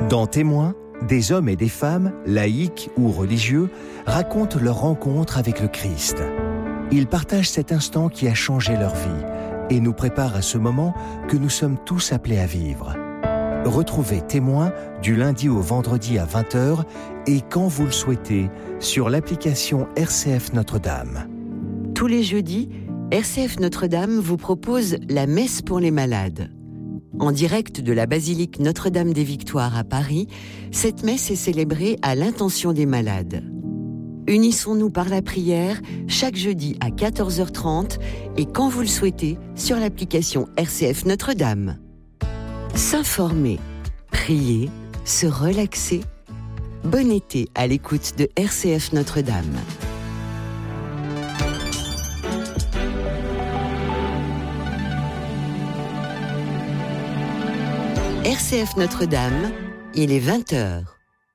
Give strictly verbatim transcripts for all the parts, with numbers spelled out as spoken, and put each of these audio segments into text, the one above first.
Dans Témoins, des hommes et des femmes, laïcs ou religieux, racontent leur rencontre avec le Christ. Ils partagent cet instant qui a changé leur vie et nous préparent à ce moment que nous sommes tous appelés à vivre. Retrouvez Témoins du lundi au vendredi à vingt heures et quand vous le souhaitez sur l'application R C F Notre-Dame. Tous les jeudis, R C F Notre-Dame vous propose la messe pour les malades. En direct de la basilique Notre-Dame des Victoires à Paris, cette messe est célébrée à l'intention des malades. Unissons-nous par la prière chaque jeudi à quatorze heures trente et quand vous le souhaitez sur l'application R C F Notre-Dame. S'informer, prier, se relaxer. Bon été à l'écoute de R C F Notre-Dame. R C F Notre-Dame, il est vingt heures.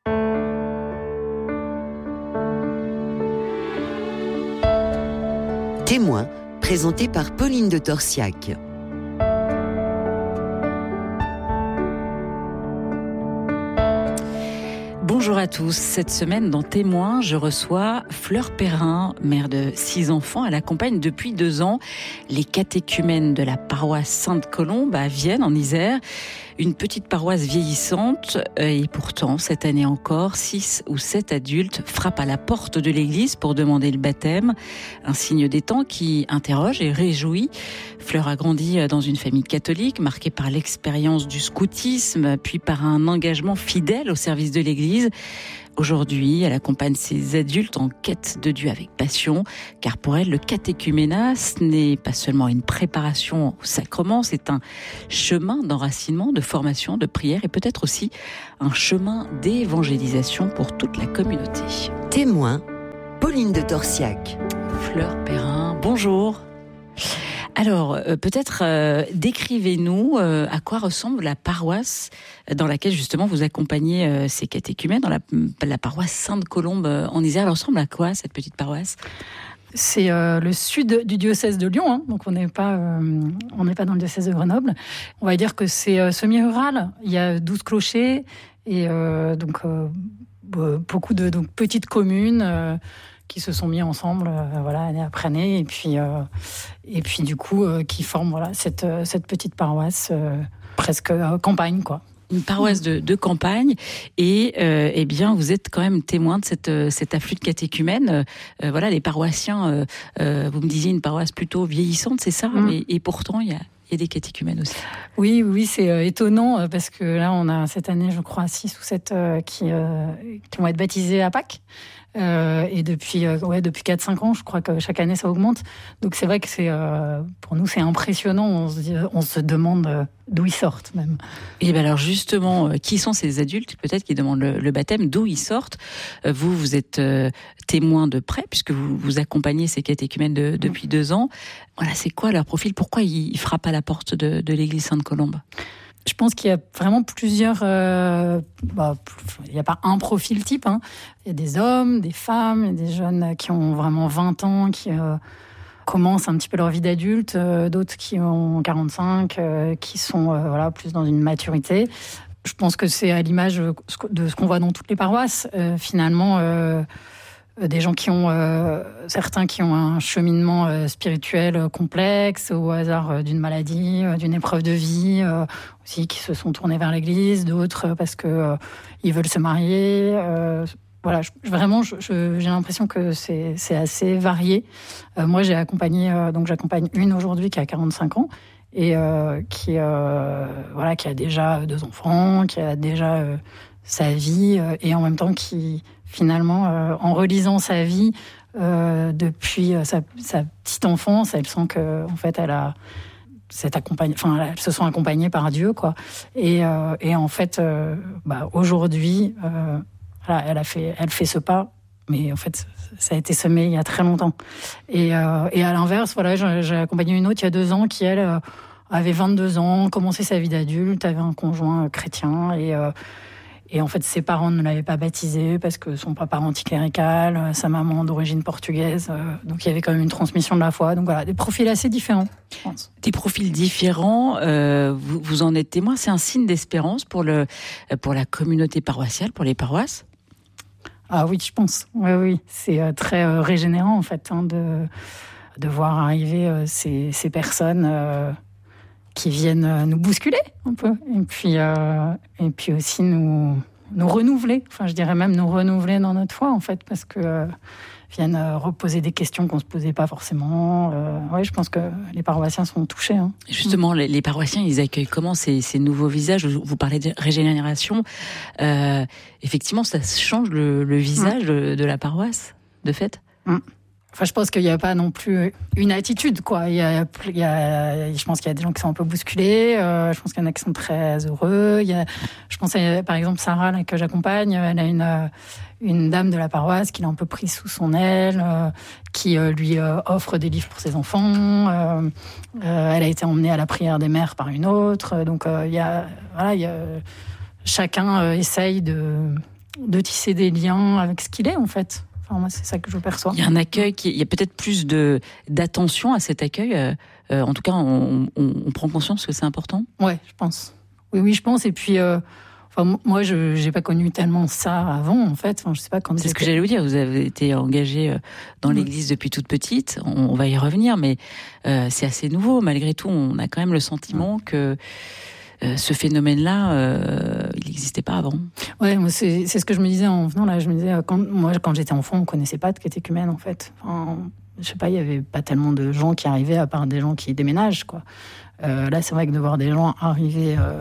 Témoin, présenté par Pauline de Torsiac. Bonjour à tous. Cette semaine, dans Témoins, je reçois Fleur Perrin, mère de six enfants. Elle accompagne depuis deux ans les catéchumènes de la paroisse Sainte-Colombe à Vienne, en Isère. Une petite paroisse vieillissante. Et pourtant, cette année encore, six ou sept adultes frappent à la porte de l'église pour demander le baptême. Un signe des temps qui interroge et réjouit. Fleur a grandi dans une famille catholique, marquée par l'expérience du scoutisme, puis par un engagement fidèle au service de l'église. Aujourd'hui, elle accompagne ses adultes en quête de Dieu avec passion, car pour elle, le catéchuménat, ce n'est pas seulement une préparation au sacrement, c'est un chemin d'enracinement, de formation, de prière et peut-être aussi un chemin d'évangélisation pour toute la communauté. Témoin, Pauline de Torsiac. Fleur Perrin, bonjour. Alors, euh, peut-être euh, décrivez-nous euh, à quoi ressemble la paroisse dans laquelle justement vous accompagnez euh, ces catéchumènes, dans la, la paroisse Sainte-Colombe euh, en Isère. Elle ressemble à quoi, cette petite paroisse ? C'est euh, le sud du diocèse de Lyon, hein, donc on n'est pas, euh, on n'est pas dans le diocèse de Grenoble. On va dire que c'est euh, semi-rural. Il y a douze clochers et euh, donc euh, beaucoup de donc, petites communes. Euh, qui se sont mis ensemble, euh, voilà, année après année, et puis, euh, et puis du coup, euh, qui forment voilà, cette, cette petite paroisse, euh, presque euh, campagne, quoi. Une paroisse de, de campagne, et euh, eh bien, vous êtes quand même témoin de cette, cet afflux de catéchumènes. Euh, voilà, les paroissiens, euh, euh, vous me disiez une paroisse plutôt vieillissante, c'est ça, mmh. et, et pourtant, il y a... Il y a des catéchumènes aussi. Oui, oui, c'est euh, étonnant euh, parce que là, on a cette année, je crois, six ou sept euh, qui, euh, qui vont être baptisés à Pâques. Euh, et depuis, euh, ouais, depuis quatre cinq ans, je crois que chaque année, ça augmente. Donc c'est vrai que c'est, euh, pour nous, c'est impressionnant. On se, dit, on se demande euh, d'où ils sortent même. Et bien alors justement, euh, qui sont ces adultes peut-être qui demandent le, le baptême, d'où ils sortent? euh, Vous, vous êtes euh, témoin de près puisque vous, vous accompagnez ces catéchumènes de, depuis mmh. deux ans. Voilà, c'est quoi leur profil? Pourquoi ils, ils frappent à la porte de, de l'église Sainte-Colombe? Je pense qu'il y a vraiment plusieurs... Euh, bah, il n'y a pas un profil type. Hein. Il y a des hommes, des femmes, il y a des jeunes qui ont vraiment vingt ans, qui euh, commencent un petit peu leur vie d'adulte, euh, d'autres qui ont quarante-cinq, euh, qui sont euh, voilà, plus dans une maturité. Je pense que c'est à l'image de ce qu'on voit dans toutes les paroisses. Euh, finalement... Euh, Des gens qui ont, euh, certains qui ont un cheminement euh, spirituel euh, complexe au hasard euh, d'une maladie, euh, d'une épreuve de vie, euh, aussi qui se sont tournés vers l'église, d'autres euh, parce que euh, ils veulent se marier. Euh, voilà, je, vraiment, je, je, j'ai l'impression que c'est, c'est assez varié. Euh, moi, j'ai accompagné, euh, donc j'accompagne une aujourd'hui qui a quarante-cinq ans et euh, qui, euh, voilà, qui a déjà deux enfants, qui a déjà euh, sa vie euh, et en même temps qui finalement, euh, en relisant sa vie euh, depuis euh, sa, sa petite enfance, elle sent que en fait, elle a cette accompagne, enfin, elles se sont accompagnées par Dieu, quoi. Et, euh, et en fait, euh, bah, aujourd'hui, euh, voilà, elle a fait, elle fait ce pas, mais en fait, ça a été semé il y a très longtemps. Et, euh, et à l'inverse, voilà, j'ai, j'ai accompagné une autre il y a deux ans qui elle euh, avait vingt-deux ans, commençait sa vie d'adulte, avait un conjoint chrétien et euh, Et en fait, ses parents ne l'avaient pas baptisé parce que son papa anticlérical, sa maman d'origine portugaise. Donc il y avait quand même une transmission de la foi. Donc voilà, des profils assez différents, je pense. Des profils différents, euh, vous, vous en êtes témoin. C'est un signe d'espérance pour, le, pour la communauté paroissiale, pour les paroisses ? Ah oui, je pense. Oui, oui. C'est très euh, régénérant, en fait, hein, de, de voir arriver euh, ces, ces personnes euh, qui viennent euh, nous bousculer un peu. Et puis, euh, et puis aussi nous, nous renouveler. Enfin, je dirais même nous renouveler dans notre foi, en fait, parce que euh, viennent euh, reposer des questions qu'on ne se posait pas forcément. Euh, oui, je pense que les paroissiens sont touchés. Hein. Justement, les, les paroissiens, ils accueillent comment ces, ces nouveaux visages ? Vous parlez de régénération. Euh, effectivement, ça change le, le visage mmh. de, de la paroisse, de fait mmh. Enfin, je pense qu'il n'y a pas non plus une attitude, quoi. Il y a, il y a, je pense qu'il y a des gens qui sont un peu bousculés. Euh, je pense qu'il y en a qui sont très heureux. Il y a, je pense, à, par exemple, Sarah, là, que j'accompagne, elle a une, une dame de la paroisse qui l'a un peu prise sous son aile, euh, qui euh, lui euh, offre des livres pour ses enfants. Euh, euh, elle a été emmenée à la prière des mères par une autre. Donc, euh, il y a, voilà, il y a, chacun euh, essaye de, de tisser des liens avec ce qu'il est, en fait. Enfin, moi, c'est ça que je perçois. Il y a un accueil, qui, il y a peut-être plus de, d'attention à cet accueil. Euh, euh, en tout cas, on, on, on prend conscience que c'est important. Ouais, je pense. Oui, oui, je pense. Et puis, euh, enfin, moi, je n'ai pas connu tellement ça avant, en fait. Enfin, je sais pas quand. C'est ce que j'allais vous dire. Vous avez été engagée dans mmh. l'Église depuis toute petite. On, on va y revenir, mais euh, c'est assez nouveau. Malgré tout, on a quand même le sentiment mmh. que Euh, ce phénomène-là, euh, il n'existait pas avant. Ouais, moi c'est, c'est ce que je me disais en venant là. Je me disais, quand, moi, quand j'étais enfant, on ne connaissait pas de catéchumène, en fait. Enfin, je sais pas, il n'y avait pas tellement de gens qui arrivaient, à part des gens qui déménagent, quoi. Euh, là, c'est vrai que de voir des gens arriver euh,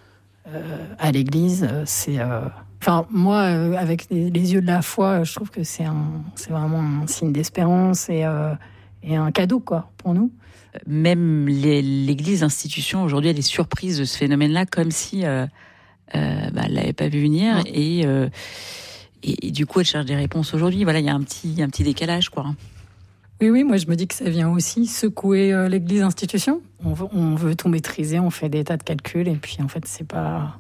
euh, à l'église, c'est... Euh... Enfin, moi, euh, avec les, les yeux de la foi, je trouve que c'est, un, c'est vraiment un signe d'espérance et, euh, et un cadeau, quoi, pour nous. Même les, l'Église institution aujourd'hui, elle est surprise de ce phénomène-là, comme si euh, euh, bah, elle l'avait pas vu venir, mmh. et, euh, et et du coup elle cherche des réponses aujourd'hui. Voilà, il y a un petit un petit décalage, quoi. Oui, oui, moi je me dis que ça vient aussi secouer euh, l'Église institution. On veut, on veut tout maîtriser, on fait des tas de calculs, et puis en fait c'est pas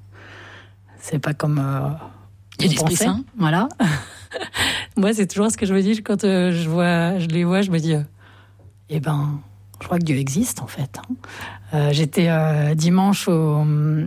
c'est pas comme euh, il y a l'Esprit Saint. Voilà. Moi c'est toujours ce que je me dis quand euh, je vois, je les vois, je me dis, euh, eh ben. Je crois que Dieu existe, en fait. Euh, j'étais euh, dimanche au, euh,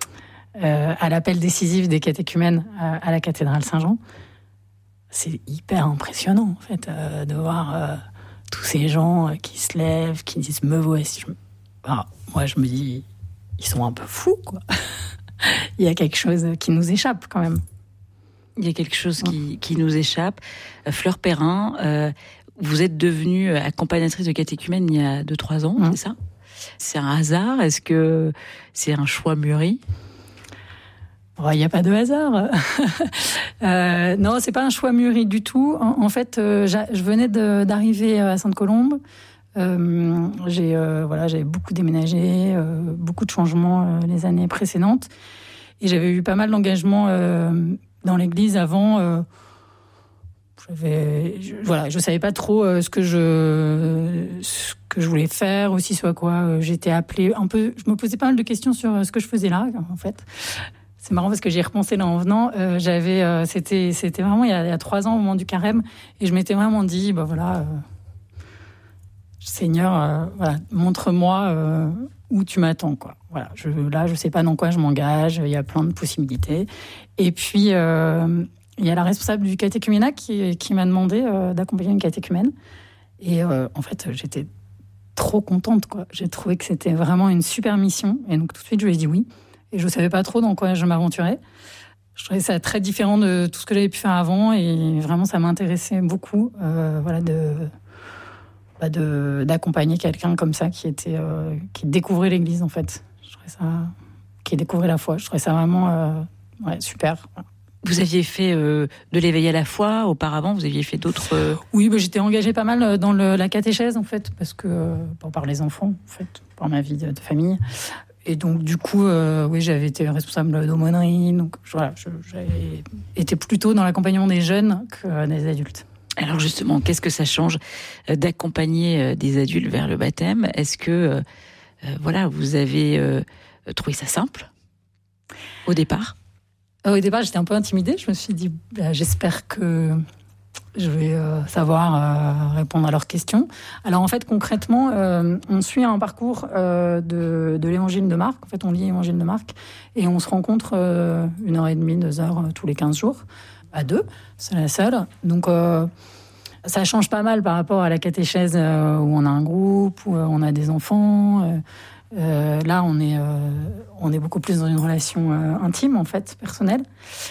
à l'appel décisif des catéchumènes à, à la cathédrale Saint-Jean. C'est hyper impressionnant, en fait, euh, de voir euh, tous ces gens euh, qui se lèvent, qui disent « me voici ». Ah, moi, je me dis, ils sont un peu fous, quoi. Il y a quelque chose qui nous échappe, quand même. Il y a quelque chose qui, qui nous échappe. Fleur Perrin, euh, vous êtes devenue accompagnatrice de catéchumène il y a deux trois ans, mmh. c'est ça ? C'est un hasard ? Est-ce que c'est un choix mûri ? Il n'y a pas de hasard. euh, non, c'est pas un choix mûri du tout. En, en fait, euh, je venais de, d'arriver à Sainte-Colombe. Euh, j'ai, euh, voilà, j'avais beaucoup déménagé, euh, beaucoup de changements euh, les années précédentes. Et j'avais eu pas mal d'engagements euh, dans l'église avant. Euh, J'avais, je, voilà, je savais pas trop euh, ce que je ce que je voulais faire, aussi ce à quoi euh, j'étais appelée. Un peu, je me posais pas mal de questions sur euh, ce que je faisais là, en fait. C'est marrant parce que j'y ai repensé là en venant. Euh, j'avais, euh, c'était, c'était vraiment il y, a, il y a trois ans au moment du carême, et je m'étais vraiment dit, bah voilà, euh, Seigneur, euh, voilà, montre-moi euh, où tu m'attends, quoi. Voilà, je, là, je sais pas dans quoi je m'engage. Il y a plein de possibilités. Et puis. Euh, Il y a la responsable du catéchuménat qui, qui m'a demandé euh, d'accompagner une catéchumène. Et euh, en fait, j'étais trop contente, quoi. J'ai trouvé que c'était vraiment une super mission. Et donc, tout de suite, je lui ai dit oui. Et je ne savais pas trop dans quoi je m'aventurais. Je trouvais ça très différent de tout ce que j'avais pu faire avant. Et vraiment, ça m'intéressait beaucoup euh, voilà, de, bah de, d'accompagner quelqu'un comme ça qui, était, euh, qui découvrait l'Église, en fait. Je trouvais ça, qui découvrait la foi. Je trouvais ça vraiment euh, ouais, super. Vous aviez fait euh, de l'éveil à la foi auparavant, vous aviez fait d'autres... Euh... Oui, bah, j'étais engagée pas mal dans le, la catéchèse, en fait, parce que, euh, par les enfants, en fait, par ma vie de, de famille. Et donc, du coup, euh, oui, j'avais été responsable d'aumônerie, donc voilà, je, j'avais été plutôt dans l'accompagnement des jeunes que des adultes. Alors justement, qu'est-ce que ça change d'accompagner des adultes vers le baptême ? Est-ce que, euh, voilà, vous avez euh, trouvé ça simple, au départ ? Au départ, j'étais un peu intimidée. Je me suis dit, bah, j'espère que je vais euh, savoir euh, répondre à leurs questions. Alors en fait, concrètement, euh, on suit un parcours euh, de, de l'Évangile de Marc. En fait, on lit l'Évangile de Marc et on se rencontre euh, une heure et demie, deux heures euh, tous les quinze jours, à deux. C'est la seule. Donc euh, ça change pas mal par rapport à la catéchèse euh, où on a un groupe, où euh, on a des enfants. Euh, euh, là, on est, euh, on est beaucoup plus dans une relation euh, intime, en fait, personnelle.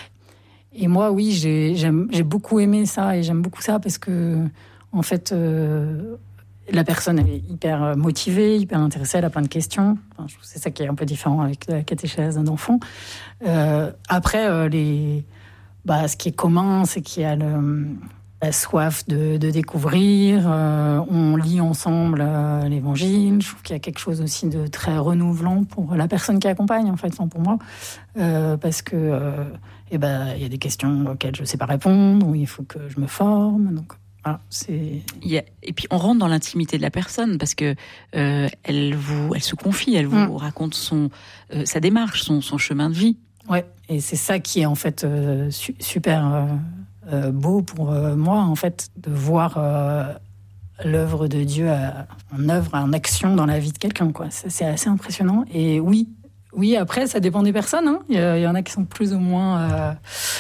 Et moi, oui, j'ai, j'aime, j'ai beaucoup aimé ça et j'aime beaucoup ça parce que, en fait, euh, la personne elle est hyper motivée, hyper intéressée, elle a plein de questions. Enfin, je trouve que c'est ça qui est un peu différent avec la catéchèse d'un enfant. Euh, après, euh, les, bah, ce qui est commun, c'est qu'il y a le, la soif de, de découvrir. Euh, on lit ensemble euh, l'Évangile. Je trouve qu'il y a quelque chose aussi de très renouvelant pour la personne qui accompagne, en fait, enfin pour moi, euh, parce que euh, et ben, il y a des questions auxquelles je ne sais pas répondre, où il faut que je me forme. Donc, voilà, c'est... Il y a... Et puis, on rentre dans l'intimité de la personne, parce que euh, elle, vous, elle se confie, elle vous mmh. raconte son, euh, sa démarche, son, son chemin de vie. Ouais, et c'est ça qui est en fait euh, su- super euh, euh, beau pour euh, moi, en fait, de voir euh, l'œuvre de Dieu à, en œuvre, en action dans la vie de quelqu'un, quoi. C'est, c'est assez impressionnant. Et oui, Oui, après, ça dépend des personnes. Hein. Il, y a, il y en a qui sont plus ou moins euh,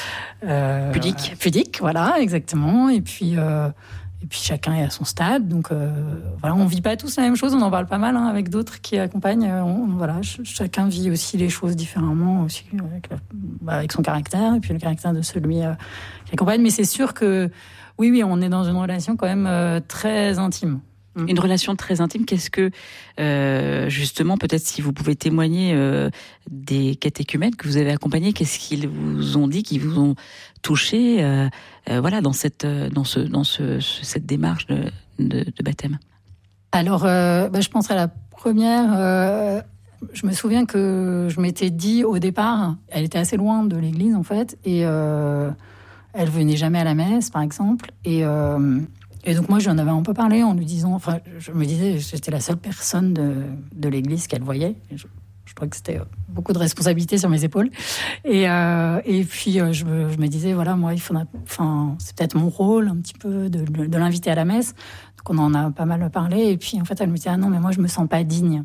euh, pudiques. Pudiques, voilà, exactement. Et puis, euh, et puis chacun est à son stade. Donc, euh, voilà, on vit pas tous la même chose. On en parle pas mal hein, avec d'autres qui accompagnent. On, voilà, ch- chacun vit aussi les choses différemment, aussi avec, la, bah, avec son caractère et puis le caractère de celui euh, qui accompagne. Mais c'est sûr que oui, oui, on est dans une relation quand même euh, très intime. Une relation très intime. Qu'est-ce que, euh, justement, peut-être si vous pouvez témoigner euh, des catéchumènes que vous avez accompagnés, qu'est-ce qu'ils vous ont dit, qui vous ont touché, euh, euh, voilà, dans cette, dans ce, dans ce, cette démarche de, de, de baptême. Alors, euh, bah, je pense à la première. Euh, je me souviens que je m'étais dit au départ, elle était assez loin de l'église en fait, et euh, elle venait jamais à la messe, par exemple, et euh, Et donc moi, j'en avais un peu parlé en lui disant, enfin, je me disais, j'étais la seule personne de, de l'église qu'elle voyait. Je, je trouvais que c'était beaucoup de responsabilités sur mes épaules. Et, euh, et puis, je me, je me disais, voilà, moi, il faudra, enfin, c'est peut-être mon rôle un petit peu de, de, de l'inviter à la messe. Donc on en a pas mal parlé. Et puis, en fait, elle me disait, ah non, mais moi, je me sens pas digne.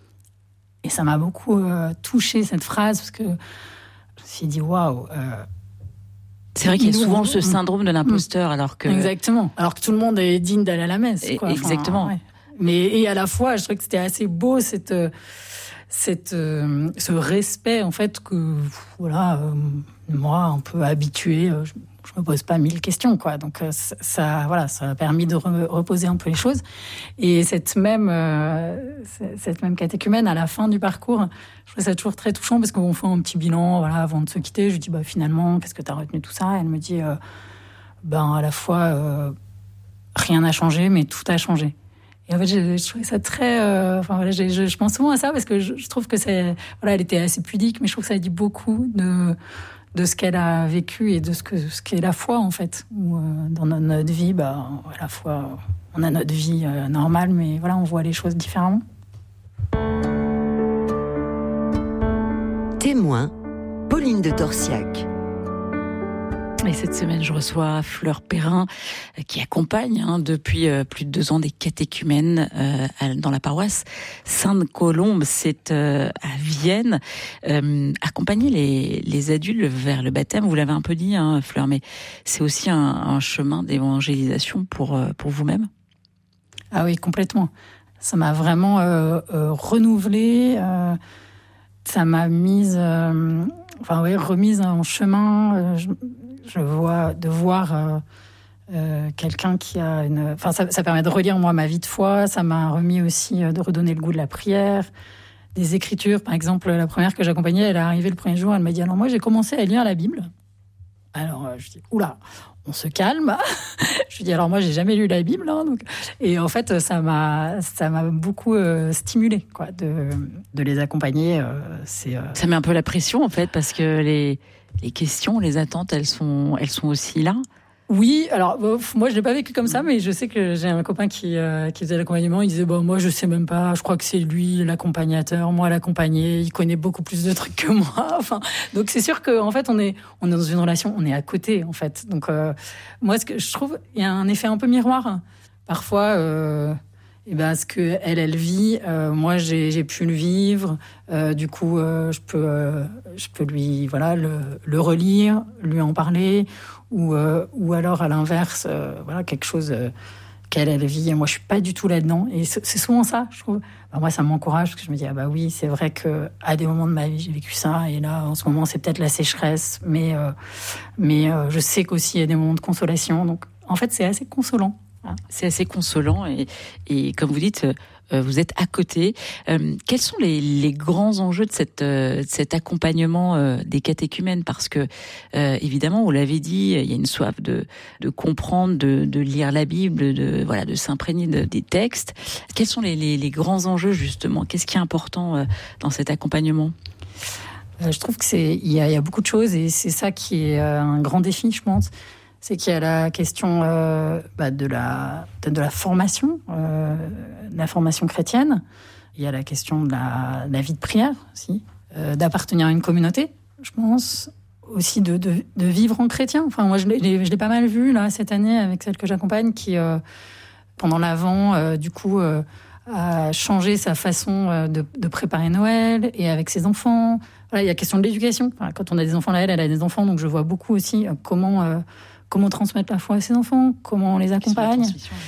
Et ça m'a beaucoup euh, touchée, cette phrase, parce que je me suis dit, waouh. Euh, C'est vrai qu'il y a souvent ce syndrome de l'imposteur, alors que... Exactement. Alors que tout le monde est digne d'aller à la messe, quoi. Exactement. Enfin, ouais. Mais, et à la fois, je trouvais que c'était assez beau, cette, cette, euh, ce respect, en fait, que, voilà, euh, moi, un peu habituée, je, je me pose pas mille questions, quoi. Donc, ça, ça, voilà, ça a permis de re, reposer un peu les choses. Et cette même, euh, cette même catéchumène, à la fin du parcours, je trouve ça toujours très touchant parce qu'on fait un petit bilan, voilà, avant de se quitter. Je lui dis, bah, finalement, qu'est-ce que tu as retenu tout ça? Elle me dit, euh, ben, à la fois, euh, rien n'a changé, mais tout a changé. Et en fait, je, je trouvais ça très, euh, enfin, voilà, je, je, je pense souvent à ça parce que je, je trouve que c'est, voilà, elle était assez pudique, mais je trouve que ça dit beaucoup de, de ce qu'elle a vécu et de ce que, ce qu'est la foi, en fait. Où, euh, dans notre, notre vie, bah, à la fois, on a notre vie euh, normale, mais voilà, on voit les choses différemment. Témoin, Pauline de Torsiac. Et cette semaine, je reçois Fleur Perrin, qui accompagne hein, depuis euh, plus de deux ans des catéchumènes euh, dans la paroisse Sainte-Colombe, c'est euh, à Vienne. Euh, accompagner les, les adultes vers le baptême, vous l'avez un peu dit, hein, Fleur, mais c'est aussi un, un chemin d'évangélisation pour, euh, pour vous-même? Ah oui, complètement. Ça m'a vraiment euh, euh, renouvelée, euh, ça m'a mise, euh, enfin oui, remise en chemin. Euh, je, je vois, de voir euh, euh, quelqu'un qui a une... Enfin, ça, ça permet de relire, moi, ma vie de foi. Ça m'a remis aussi euh, de redonner le goût de la prière, des écritures. Par exemple, la première que j'accompagnais, elle est arrivée le premier jour, elle m'a dit, alors moi, j'ai commencé à lire la Bible. Alors, euh, je dis, oula, on se calme. Je lui dis, alors moi, j'ai jamais lu la Bible. Hein, donc... Et en fait, ça m'a, ça m'a beaucoup euh, stimulée, quoi, de, de les accompagner. Euh, c'est, euh... Ça met un peu la pression, en fait, parce que les... Les questions, les attentes, elles sont, elles sont aussi là. Oui, alors moi je l'ai pas vécu comme ça, mais je sais que j'ai un copain qui euh, qui faisait l'accompagnement. Il disait bon, moi je sais même pas, je crois que c'est lui l'accompagnateur, moi l'accompagné. Il connaît beaucoup plus de trucs que moi. Enfin, donc c'est sûr que en fait on est on est dans une relation, on est à côté en fait. Donc euh, moi ce que je trouve, il y a un effet un peu miroir. Parfois, euh, et ben ce que elle elle vit, euh, moi j'ai j'ai pu le vivre. Euh, du coup, euh, je peux euh, je peux lui voilà le le relire, lui en parler. Ou, euh, ou alors à l'inverse, euh, voilà quelque chose euh, qu'elle elle vit et moi je suis pas du tout là-dedans. Et c'est, c'est souvent ça, je trouve. Bah, moi ça m'encourage parce que je me dis ah bah oui c'est vrai que à des moments de ma vie j'ai vécu ça et là en ce moment c'est peut-être la sécheresse, mais euh, mais euh, je sais qu'aussi il y a des moments de consolation. Donc en fait c'est assez consolant. Hein. C'est assez consolant et, et comme vous dites. Euh, vous êtes à côté. Euh, quels sont les, les grands enjeux de, cette, euh, de cet accompagnement euh, des catéchumènes ? Parce que, euh, évidemment, vous l'avez dit, il y a une soif de, de comprendre, de, de lire la Bible, de, voilà, de s'imprégner de, des textes. Quels sont les, les, les grands enjeux, justement ? Qu'est-ce qui est important euh, dans cet accompagnement ? euh, Je trouve que c'est, il y a, il y a beaucoup de choses et c'est ça qui est euh, un grand défi, je pense. C'est qu'il y a la question euh, bah, de, la, de la formation, euh, de la formation chrétienne. Il y a la question de la, de la vie de prière aussi, euh, d'appartenir à une communauté, je pense. Aussi de, de, de vivre en chrétien. Enfin, moi, je l'ai, je l'ai pas mal vu là cette année avec celle que j'accompagne qui, euh, pendant l'Avent, euh, du coup, euh, a changé sa façon euh, de, de préparer Noël et avec ses enfants. Voilà, il y a la question de l'éducation. Enfin, quand on a des enfants, là, elle, elle a des enfants, donc je vois beaucoup aussi euh, comment... Euh, Comment transmettre la foi à ses enfants, comment on les accompagne.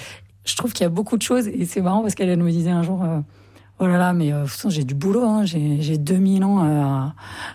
Je trouve qu'il y a beaucoup de choses et c'est marrant parce qu'elle elle me disait un jour euh, oh là là mais euh, j'ai du boulot, hein, j'ai, j'ai deux mille ans à,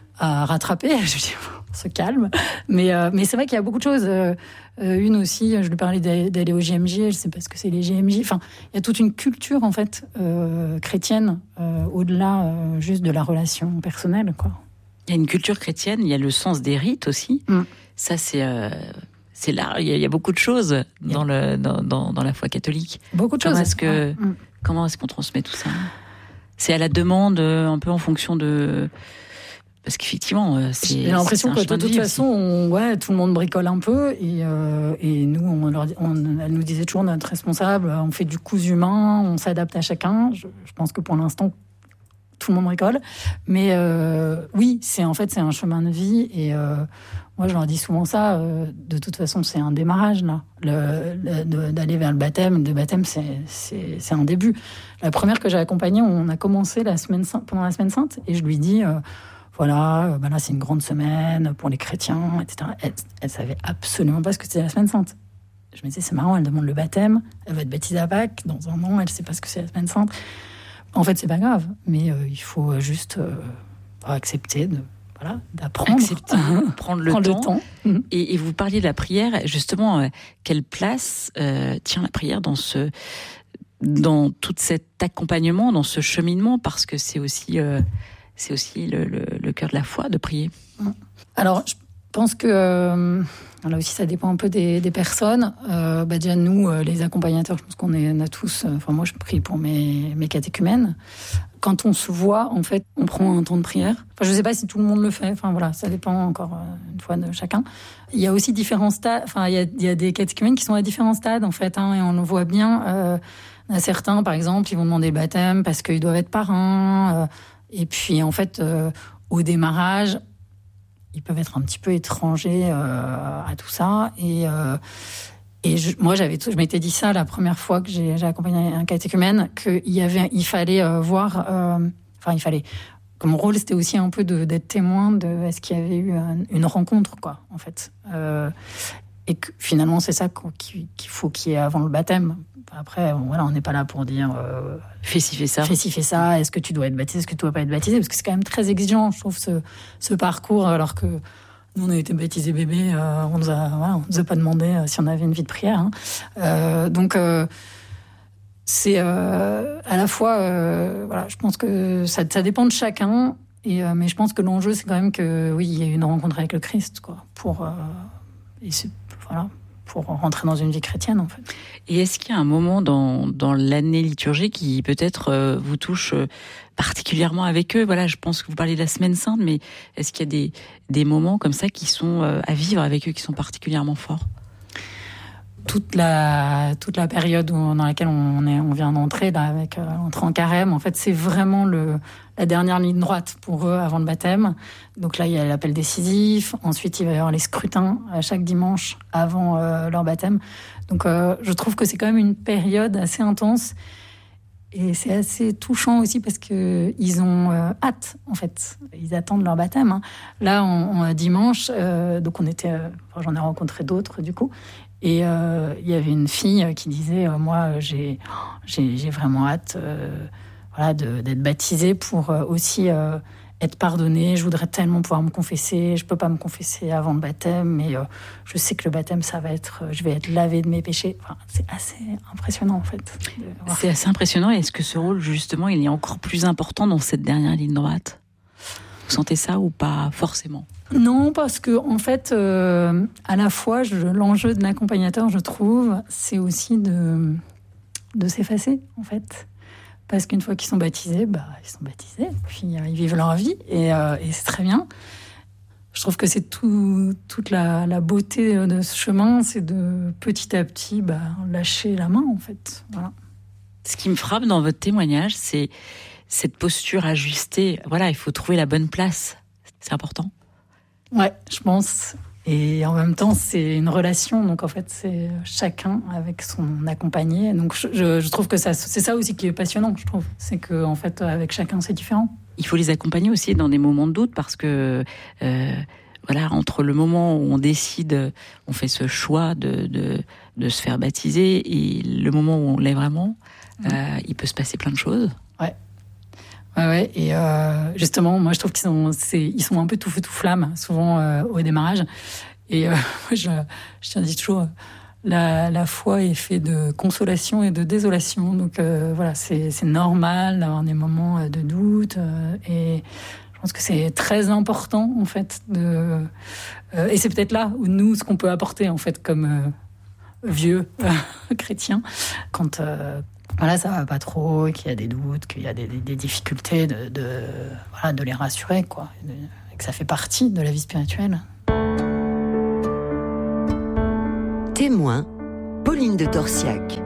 à rattraper. Je dis on se calme. Mais, euh, mais c'est vrai qu'il y a beaucoup de choses. Euh, une aussi, je lui parlais d'aller au J M J, je sais pas ce que c'est les J M J. Enfin, il y a toute une culture en fait euh, chrétienne euh, au-delà euh, juste de la relation personnelle, quoi. Il y a une culture chrétienne, il y a le sens des rites aussi. Mm. Ça c'est... Euh... C'est là, il y, y a beaucoup de choses dans, le, dans, dans, dans la foi catholique. Beaucoup de comment choses. Est-ce que, mmh. Comment est-ce qu'on transmet tout ça ? C'est à la demande, un peu en fonction de... Parce qu'effectivement, c'est... J'ai l'impression c'est que de toute façon, on, ouais, tout le monde bricole un peu. Et, euh, et nous, on leur, on, elle nous disait toujours, notre responsable, on fait du cousu humain, on s'adapte à chacun. Je, je pense que pour l'instant, tout le monde bricole. Mais euh, oui, c'est, en fait, c'est un chemin de vie. Et... Euh, moi, je leur dis souvent ça. Euh, de toute façon, c'est un démarrage, là. Le, le, de, d'aller vers le baptême, le baptême, c'est, c'est, c'est un début. La première que j'ai accompagnée, on a commencé la semaine sainte, pendant la semaine sainte, et je lui dis, euh, voilà, ben là, c'est une grande semaine pour les chrétiens, et cetera. Elle, elle savait absolument pas ce que c'était la semaine sainte. Je me disais, c'est marrant, elle demande le baptême, elle va être baptisée à Pâques, dans un an, elle sait pas ce que c'est la semaine sainte. En fait, c'est pas grave, mais euh, il faut juste euh, accepter de... Voilà, d'apprendre, accepter, prendre le prendre temps. Le temps. Et, et vous parliez de la prière, justement, euh, quelle place euh, tient la prière dans ce, dans tout cet accompagnement, dans ce cheminement, parce que c'est aussi, euh, c'est aussi le, le, le cœur de la foi de prier. Alors, je pense que euh, là aussi, ça dépend un peu des, des personnes. Euh, bah déjà, nous, euh, les accompagnateurs, je pense qu'on est, on a tous. Enfin, euh, moi, je prie pour mes, mes catéchumènes. Quand on se voit, en fait, on prend un temps de prière. Enfin, je ne sais pas si tout le monde le fait. Enfin, voilà, ça dépend encore euh, une fois de chacun. Il y a aussi différents stades. Enfin, il y a, il y a des catéchumènes qui sont à différents stades, en fait, hein, et on le voit bien. Euh, à certains, par exemple, ils vont demander le baptême parce qu'ils doivent être parrains. Euh, et puis, en fait, euh, au démarrage, ils peuvent être un petit peu étrangers euh, à tout ça. Et, euh, et je, moi, j'avais, je m'étais dit ça la première fois que j'ai, j'ai accompagné un catéchumène, qu'il y avait, il fallait euh, voir, euh, enfin, il fallait, que mon rôle, c'était aussi un peu de, d'être témoin de est-ce qu'il y avait eu un, une rencontre, quoi, en fait. Euh, et que finalement, c'est ça qu'il, qu'il faut qu'il y ait avant le baptême. Après, voilà, on n'est pas là pour dire euh, fais ci, fais ça. Fais ci, fais ça. Est-ce que tu dois être baptisé, est-ce que tu dois pas être baptisé ? Parce que c'est quand même très exigeant, je trouve, ce, ce parcours. Alors que nous, on a été baptisés bébés, euh, on nous a, voilà, on nous a pas demandé euh, si on avait une vie de prière. Hein. Euh, donc, euh, c'est euh, à la fois, euh, voilà, je pense que ça, ça dépend de chacun. Et, euh, mais je pense que l'enjeu, c'est quand même que, oui, il y a une rencontre avec le Christ, quoi, pour, euh, et c'est, voilà, pour rentrer dans une vie chrétienne, en fait. Et est-ce qu'il y a un moment dans, dans l'année liturgique qui peut-être euh, vous touche euh, particulièrement avec eux ? Voilà, je pense que vous parlez de la Semaine Sainte, mais est-ce qu'il y a des, des moments comme ça qui sont euh, à vivre avec eux, qui sont particulièrement forts ? toute la toute la période où, dans laquelle on est on vient d'entrer là avec euh, l'entrée en carême, en fait c'est vraiment le la dernière ligne droite pour eux avant le baptême. Donc là il y a l'appel décisif, ensuite il va y avoir les scrutins à chaque dimanche avant euh, leur baptême. Donc euh, je trouve que c'est quand même une période assez intense et c'est assez touchant aussi parce que ils ont euh, hâte en fait, ils attendent leur baptême. Hein. Là on, on dimanche, euh, donc on était, euh, enfin, j'en ai rencontré d'autres du coup. Et il euh, y avait une fille qui disait euh, moi j'ai, j'ai j'ai vraiment hâte euh, voilà de, d'être baptisée pour euh, aussi euh, être pardonnée. Je voudrais tellement pouvoir me confesser. Je peux pas me confesser avant le baptême, mais euh, je sais que le baptême ça va être, je vais être lavée de mes péchés. Enfin, c'est assez impressionnant en fait. C'est assez impressionnant. Et est-ce que ce rôle justement il est encore plus important dans cette dernière ligne droite ? Vous sentez ça ou pas forcément ? Non, parce que en fait, euh, à la fois, je, l'enjeu de l'accompagnateur, je trouve, c'est aussi de, de s'effacer, en fait. Parce qu'une fois qu'ils sont baptisés, bah, ils sont baptisés, puis euh, ils vivent leur vie, et, euh, et c'est très bien. Je trouve que c'est tout, toute la, la beauté de ce chemin, c'est de petit à petit bah, lâcher la main, en fait. Voilà. Ce qui me frappe dans votre témoignage, c'est cette posture ajustée. Voilà, il faut trouver la bonne place. C'est important. Ouais, je pense. Et en même temps, c'est une relation. Donc, en fait, c'est chacun avec son accompagné. Donc, je, je trouve que ça, c'est ça aussi qui est passionnant, je trouve. C'est que, en fait, avec chacun, c'est différent. Il faut les accompagner aussi dans des moments de doute parce que, euh, voilà, entre le moment où on décide, on fait ce choix de, de, de se faire baptiser et le moment où on l'est vraiment, mmh. euh, il peut se passer plein de choses. Ouais. Ouais, ouais, et euh, justement, moi je trouve qu'ils sont, c'est, ils sont un peu tout feu tout flamme, souvent euh, au démarrage. Et euh, je, je dis toujours, la, la foi est faite de consolation et de désolation. Donc euh, voilà, c'est, c'est normal d'avoir des moments de doute. Euh, et je pense que c'est très important en fait. De, euh, et c'est peut-être là où nous, ce qu'on peut apporter en fait comme euh, vieux euh, chrétiens, quand euh, voilà, ça va pas trop, qu'il y a des doutes, qu'il y a des, des, des difficultés, de, de, voilà, de les rassurer, quoi. Et que ça fait partie de la vie spirituelle. Témoin, Pauline de Torsiac.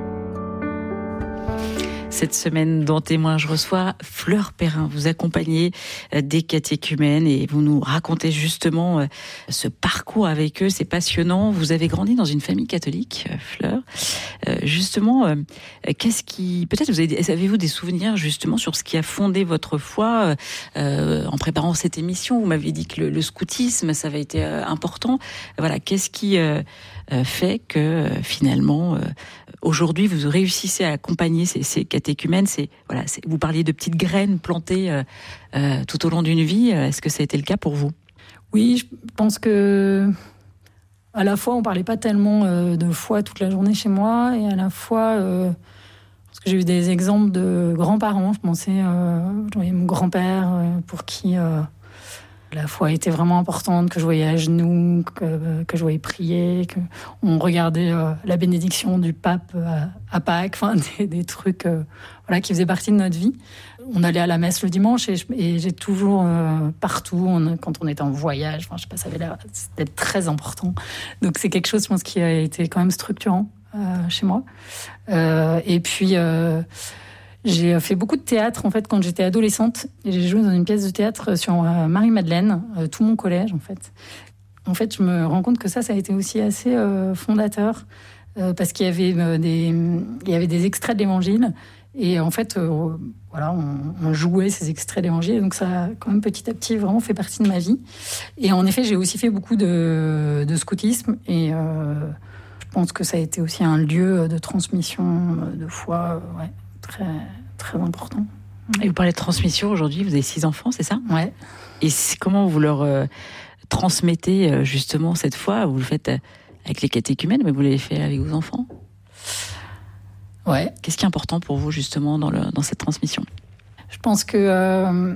Cette semaine, dans Témoin, je reçois Fleur Perrin. Vous accompagnez des catéchumènes et vous nous racontez justement ce parcours avec eux. C'est passionnant. Vous avez grandi dans une famille catholique, Fleur. Justement, qu'est-ce qui... Peut-être vous avez... avez-vous des souvenirs justement sur ce qui a fondé votre foi euh, en préparant cette émission? Vous m'avez dit que le, le scoutisme, ça avait été important. Voilà, qu'est-ce qui... Euh, fait que euh, finalement euh, aujourd'hui vous réussissez à accompagner ces, ces catéchumènes. C'est voilà, c'est, vous parliez de petites graines plantées euh, euh, tout au long d'une vie. Est-ce que ça a été le cas pour vous? Oui, je pense que à la fois on parlait pas tellement euh, de foi toute la journée chez moi, et à la fois euh, parce que j'ai eu des exemples de grands-parents. Je pensais, euh, j'avais mon grand-père euh, pour qui euh, la foi était vraiment importante, que je voyais à genoux, que, que je voyais prier, qu'on regardait euh, la bénédiction du pape à, à Pâques, enfin des, des trucs euh, voilà, qui faisaient partie de notre vie. On allait à la messe le dimanche et, je, et j'ai toujours, euh, partout, on, quand on était en voyage, enfin, je sais pas, ça avait l'air d'être très important. Donc c'est quelque chose, je pense, qui a été quand même structurant euh, chez moi. Euh, et puis... Euh, J'ai fait beaucoup de théâtre en fait quand j'étais adolescente, et j'ai joué dans une pièce de théâtre sur euh, Marie-Madeleine, euh, tout mon collège en fait. En fait, je me rends compte que ça, ça a été aussi assez euh, fondateur euh, parce qu'il y avait euh, des, il y avait des extraits de l'Évangile, et en fait, euh, voilà, on, on jouait ces extraits d'Évangile, donc ça a quand même petit à petit vraiment fait partie de ma vie. Et en effet, j'ai aussi fait beaucoup de, de scoutisme, et euh, je pense que ça a été aussi un lieu de transmission de foi, euh, ouais. Très, très important. Et vous parlez de transmission aujourd'hui, vous avez six enfants, c'est ça? Ouais. Et comment vous leur euh, transmettez euh, justement cette foi? Vous le faites euh, avec les catéchumènes, mais vous l'avez fait avec vos enfants? Ouais. Qu'est-ce qui est important pour vous justement dans, le, dans cette transmission? Je pense que euh,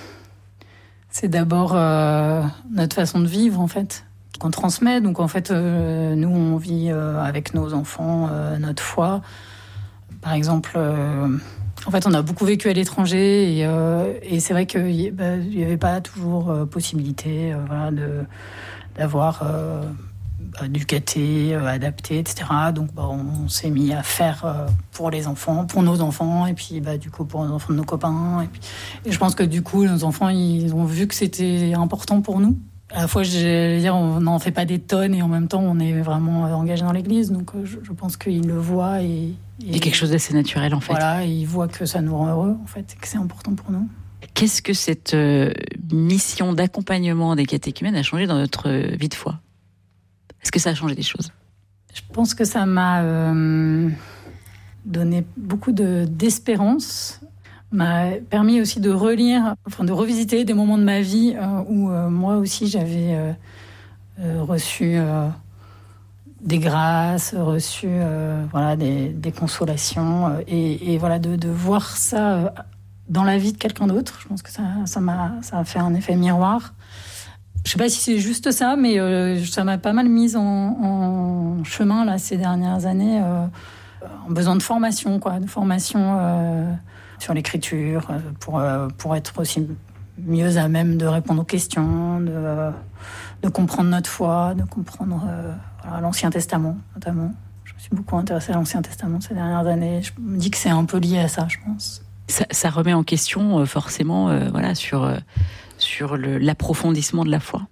c'est d'abord euh, notre façon de vivre en fait, qu'on transmet. Donc en fait, euh, nous on vit euh, avec nos enfants euh, notre foi. Par exemple, euh, en fait, on a beaucoup vécu à l'étranger, et, euh, et c'est vrai qu'il n'y bah, avait pas toujours euh, possibilité euh, voilà, de, d'avoir euh, bah, du caté euh, adapté, et cetera. Donc bah, on s'est mis à faire euh, pour les enfants, pour nos enfants, et puis bah, du coup pour les enfants de nos copains. Et, puis, et je pense que du coup, nos enfants, ils ont vu que c'était important pour nous. À la fois, je veux dire, on n'en fait pas des tonnes, et en même temps, on est vraiment engagé dans l'église. Donc je, je pense qu'ils le voient. Et, et, il y a quelque chose d'assez naturel, en fait. Voilà, et ils voient que ça nous rend heureux, en fait, et que c'est important pour nous. Qu'est-ce que cette euh, mission d'accompagnement des catéchumènes a changé dans notre vie de foi ? Est-ce que ça a changé des choses ? Je pense que ça m'a euh, donné beaucoup de, d'espérance, m'a permis aussi de relire, enfin de revisiter des moments de ma vie euh, où euh, moi aussi j'avais euh, euh, reçu euh, des grâces, reçu euh, voilà, des, des consolations, euh, et, et voilà, de, de voir ça euh, dans la vie de quelqu'un d'autre. Je pense que ça, ça, m'a, ça a fait un effet miroir. Je ne sais pas si c'est juste ça, mais euh, ça m'a pas mal mise en, en chemin là, ces dernières années, euh, en besoin de formation, quoi, de formation euh, sur l'écriture, euh, pour, euh, pour être aussi mieux à même de répondre aux questions, de, euh, de comprendre notre foi, de comprendre euh, voilà, l'Ancien Testament, notamment. Je me suis beaucoup intéressée à l'Ancien Testament ces dernières années. Je me dis que c'est un peu lié à ça, je pense. Ça, ça remet en question, euh, forcément, euh, voilà, sur... Euh... sur le, l'approfondissement de la foi.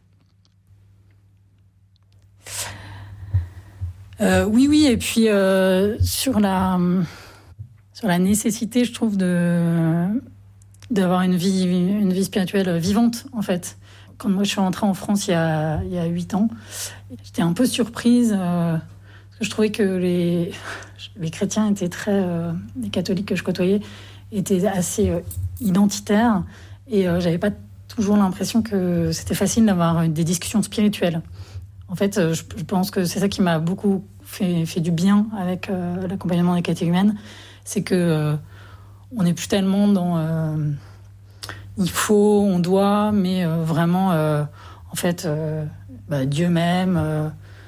Euh, oui, oui, et puis euh, sur la sur la nécessité, je trouve, de d'avoir une vie une vie spirituelle vivante, en fait. Quand moi je suis rentrée en France il y a il y a huit ans, j'étais un peu surprise euh, parce que je trouvais que les les chrétiens étaient très euh, les catholiques que je côtoyais étaient assez euh, identitaires, et euh, j'avais pas toujours l'impression que c'était facile d'avoir des discussions spirituelles. En fait, je pense que c'est ça qui m'a beaucoup fait, fait du bien avec euh, l'accompagnement des catéchumènes, c'est que euh, on n'est plus tellement dans euh, il faut, on doit, mais euh, vraiment, euh, en fait, euh, bah, Dieu m'aime, euh,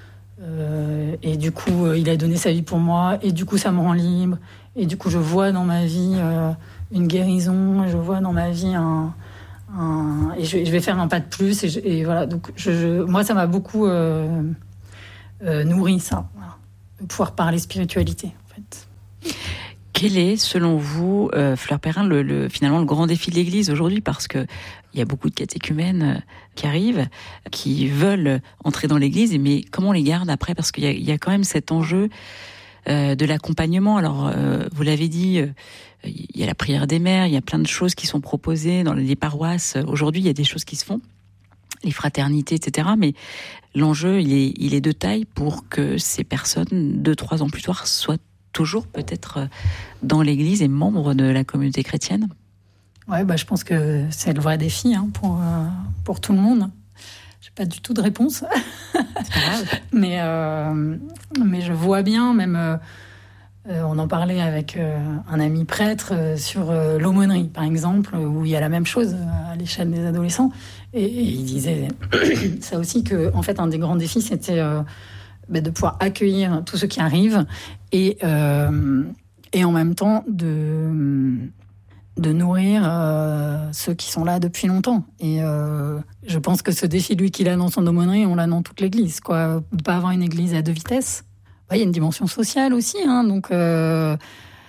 euh, et du coup, euh, il a donné sa vie pour moi, et du coup, ça me rend libre, et du coup, je vois dans ma vie euh, une guérison, et je vois dans ma vie un Un, et je, je vais faire un pas de plus, et, je, et voilà, donc je, je, moi ça m'a beaucoup euh, euh, nourri, ça, voilà, de pouvoir parler spiritualité, en fait. Quel est, selon vous, euh, Fleur Perrin, le, le, finalement le grand défi de l'Église aujourd'hui, parce que il y a beaucoup de catéchumènes qui arrivent, qui veulent entrer dans l'Église, mais comment on les garde après ? Parce qu'il y a, il y a quand même cet enjeu euh, de l'accompagnement. Alors, euh, vous l'avez dit, euh, il y a la prière des mères, il y a plein de choses qui sont proposées dans les paroisses. Aujourd'hui, il y a des choses qui se font, les fraternités, et cetera. Mais l'enjeu, il est, il est de taille pour que ces personnes, deux, trois ans plus tard, soient toujours peut-être dans l'Église et membres de la communauté chrétienne. Ouais, bah, je pense que c'est le vrai défi hein, pour, euh, pour tout le monde. J'ai pas du tout de réponse. C'est pas grave. mais, euh, mais je vois bien, même... Euh, Euh, on en parlait avec euh, un ami prêtre euh, sur euh, l'aumônerie, par exemple, où il y a la même chose euh, à l'échelle des adolescents. Et, et il disait ça aussi, que, en fait, un des grands défis, c'était euh, bah, de pouvoir accueillir tous ceux qui arrivent et, euh, et en même temps de, de nourrir euh, ceux qui sont là depuis longtemps. Et euh, je pense que ce défi, lui, qu'il a dans son aumônerie, on l'a dans toute l'Église, quoi. De ne pas avoir une Église à deux vitesses. Il y a une dimension sociale aussi, hein, donc euh,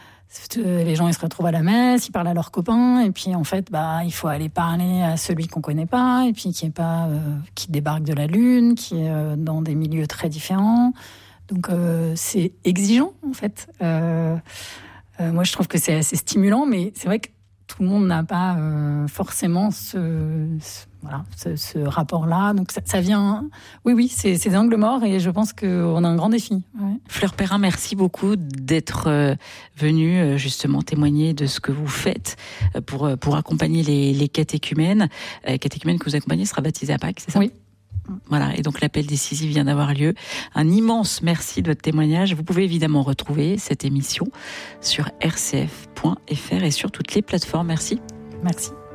les gens ils se retrouvent à la messe, ils parlent à leurs copains, et puis en fait, bah, il faut aller parler à celui qu'on connaît pas, et puis qui est pas, euh, qui débarque de la lune, qui est euh, dans des milieux très différents. Donc euh, c'est exigeant en fait. Euh, euh, moi, je trouve que c'est assez stimulant, mais c'est vrai que tout le monde n'a pas euh, forcément ce, ce, voilà, ce, ce rapport-là. Donc ça, ça vient... Oui, oui, c'est, c'est des angles morts et je pense qu'on a un grand défi. Ouais. Fleur Perrin, merci beaucoup d'être euh, venue euh, justement témoigner de ce que vous faites euh, pour, pour accompagner les, les catéchumènes. Euh, catéchumène que vous accompagnez sera baptisé à Pâques, c'est ça ? Oui. Voilà, et donc l'appel décisif vient d'avoir lieu. Un immense merci de votre témoignage. Vous pouvez évidemment retrouver cette émission sur r c f point f r et sur toutes les plateformes. Merci. Merci.